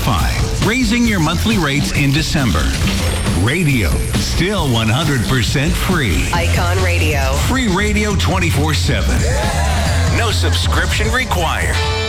Wi-Fi, raising your monthly rates in December. Radio, still 100% free. Icon Radio. Free radio 24/7. No subscription required.